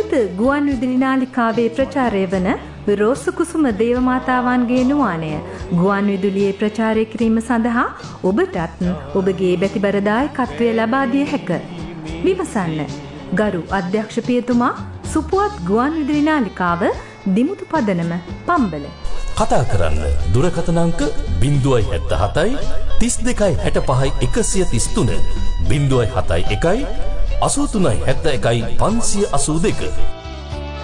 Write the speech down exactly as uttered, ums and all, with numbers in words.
විවිධ ගුවන් විදුලි නාලිකාවේ ප්‍රචාරය වන රෝස කුසුම දේවමාතාවන්ගේ නුවාණය ගුවන් විදුලියේ ප්‍රචාරය කිරීම සඳහා ඔබටත් ඔබගේ බැතිබර දායකත්වය ලබා දිය හැක. විමසන්න. ගරු අධ්‍යක්ෂ පියතුමා, සුපුවත් ගුවන් විදුලි නාලිකාව, දිමුතු පදනම, පම්බල. කතා කරන්න දුරකථන අංක ज़ीरो सात सात तीस दो साठ पाँच एक सौ तीस तीन ज़ीरो सात एक अस्सी तीन साठ एक पाँच अस्सी दो